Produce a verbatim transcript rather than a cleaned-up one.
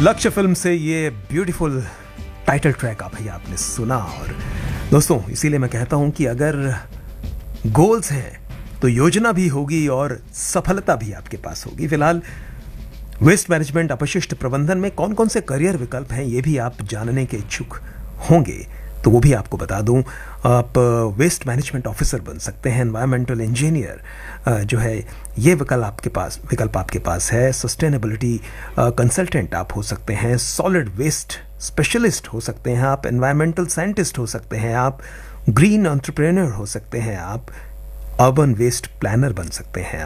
लक्ष्य फिल्म से ये ब्यूटीफुल टाइटल ट्रैक आप भैया आपने सुना। और दोस्तों इसीलिए मैं कहता हूं कि अगर गोल्स हैं तो योजना भी होगी और सफलता भी आपके पास होगी। फिलहाल वेस्ट मैनेजमेंट अपशिष्ट प्रबंधन में कौन कौन से करियर विकल्प हैं ये भी आप जानने के इच्छुक होंगे, तो वो भी आपको बता दूं। आप वेस्ट मैनेजमेंट ऑफिसर बन सकते हैं, एनवायरमेंटल इंजीनियर जो है ये विकल्प आपके पास विकल्प आपके पास है। सस्टेनेबिलिटी कंसल्टेंट आप हो सकते हैं, सॉलिड वेस्ट स्पेशलिस्ट हो सकते हैं आप, एनवायरमेंटल साइंटिस्ट हो सकते हैं आप, ग्रीन एंटरप्रेन्योर हो सकते हैं आप, अर्बन वेस्ट प्लानर बन सकते हैं।